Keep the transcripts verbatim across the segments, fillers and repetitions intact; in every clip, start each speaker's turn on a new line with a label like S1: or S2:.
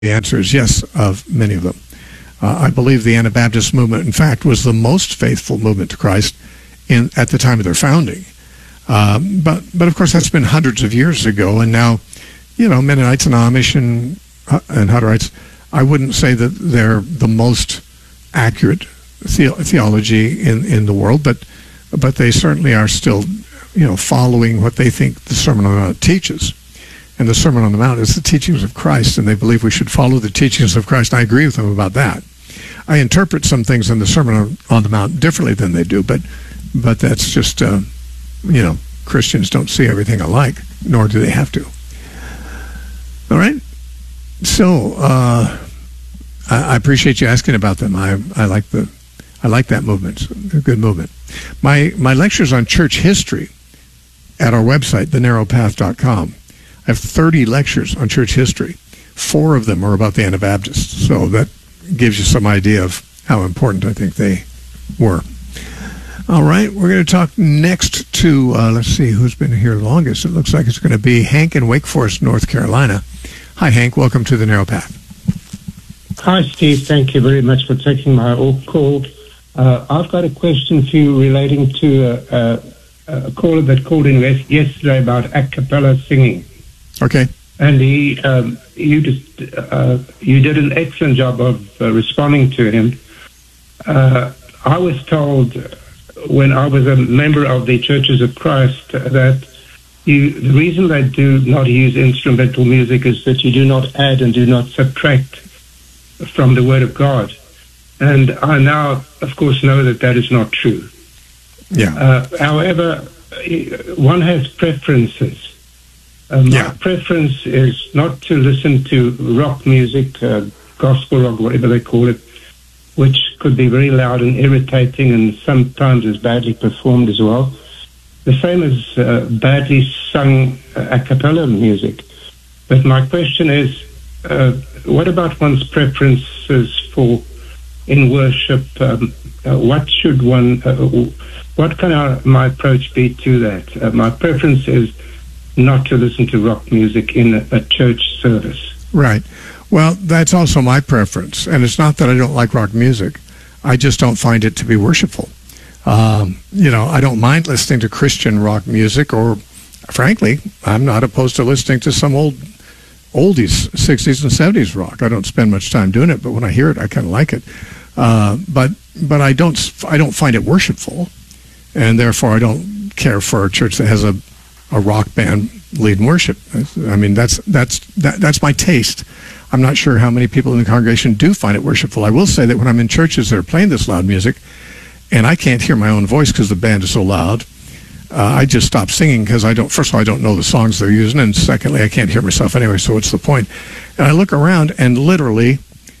S1: The answer is yes, of many of them. Uh, I believe the Anabaptist movement, in fact, was the most faithful movement to Christ in at the time of their founding. Um, but, but of course, that's been hundreds of years ago, and now, you know, Mennonites and Amish and, uh, and Hutterites, I wouldn't say that they're the most accurate the- theology in, in the world, but but they certainly are still, you know, following what they think the Sermon on the Mount teaches. And the Sermon on the Mount is the teachings of Christ, and they believe we should follow the teachings of Christ. And I agree with them about that. I interpret some things in the Sermon on, on the Mount differently than they do, but but that's just, uh, you know, Christians don't see everything alike, nor do they have to. All right? So, uh, I, I appreciate you asking about them. I I like the I like that movement. It's a good movement. My my lectures on church history at our website, the narrow path dot com. I have thirty lectures on church history. Four of them are about the Anabaptists, so that gives you some idea of how important I think they were. All right, we're going to talk next to, uh, let's see, who's been here longest. It looks like it's going to be Hank in Wake Forest, North Carolina. Hi, Hank. Welcome to the Narrow Path.
S2: Hi, Steve. Thank you very much for taking my call. Uh, I've got a question for you relating to a, a, a caller that called in yesterday about a cappella singing.
S1: Okay.
S2: And he, um, you just, uh, you did an excellent job of uh, responding to him. Uh, I was told when I was a member of the Churches of Christ that you, the reason they do not use instrumental music is that you do not add and do not subtract from the Word of God. And I now, of course, know that that is not true.
S1: Yeah.
S2: Uh, however, one has preferences. Uh, my
S1: yeah.
S2: preference is not to listen to rock music, uh, gospel rock, whatever they call it, which could be very loud and irritating and sometimes is badly performed as well. The same as uh, badly sung uh, a cappella music. But my question is, uh, what about one's preferences for in worship? Um, uh, what should one, uh, what can I, my approach be to that? Uh, my preference is not to listen to rock music in a, a church service.
S1: Right. Well, that's also my preference. And it's not that I don't like rock music. I just don't find it to be worshipful. Um, you know, I don't mind listening to Christian rock music, or frankly, I'm not opposed to listening to some old oldies, sixties and seventies rock. I don't spend much time doing it, but when I hear it, I kind of like it. Uh, but but I don't I don't find it worshipful, and therefore I don't care for a church that has a, a rock band leading worship. I mean, that's that's that, that's my taste. I'm not sure how many people in the congregation do find it worshipful. I will say that when I'm in churches that are playing this loud music, and I can't hear my own voice because the band is so loud, uh, I just stop singing because I don't. First of all, I don't know the songs they're using, and secondly, I can't hear myself anyway. So what's the point? And I look around, and literally,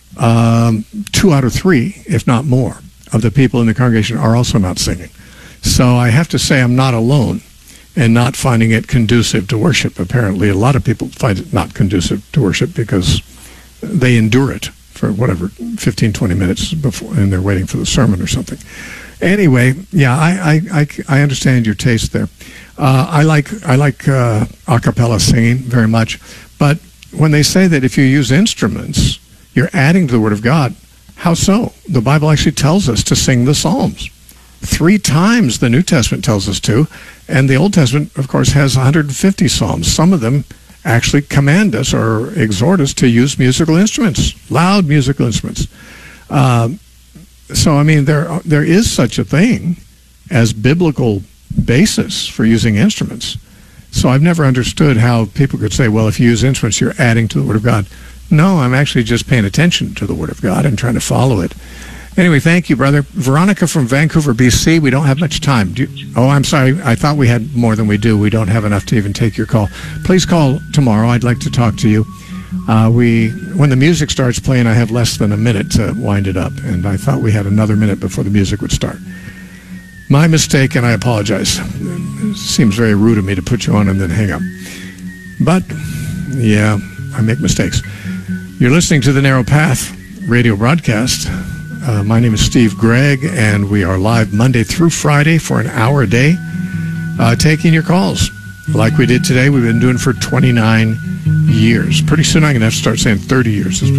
S1: um, two out of three, if not more, of the people in the congregation are also not singing. So I have to say I'm not alone in not finding it conducive to worship. Apparently, a lot of people find it not conducive to worship because they endure it for whatever, fifteen, twenty minutes before, and they're waiting for the sermon or something. Anyway, yeah, I I, I, I understand your taste there. Uh, I like I like uh, a cappella singing very much, but when they say that if you use instruments, you're adding to the Word of God, how so? The Bible actually tells us to sing the Psalms. Three times the New Testament tells us to, and the Old Testament, of course, has one hundred fifty Psalms. Some of them actually command us or exhort us to use musical instruments, loud musical instruments. Um, so, I mean, there there is such a thing as biblical basis for using instruments. So I've never understood how people could say, well, if you use instruments, you're adding to the Word of God. No, I'm actually just paying attention to the Word of God and trying to follow it. Anyway, thank you, brother. Veronica from Vancouver, B C. We don't have much time. Do you, oh, I'm sorry. I thought we had more than we do. We don't have enough to even take your call. Please call tomorrow. I'd like to talk to you. Uh, we, when the music starts playing, I have less than a minute to wind it up, and I thought we had another minute before the music would start. My mistake, and I apologize. It seems very rude of me to put you on and then hang up. But, yeah, I make mistakes. You're listening to the Narrow Path radio broadcast. Uh, my name is Steve Gregg, and we are live Monday through Friday for an hour a day, uh, taking your calls. Like we did today, we've been doing for twenty-nine years. Pretty soon I'm going to have to start saying thirty years.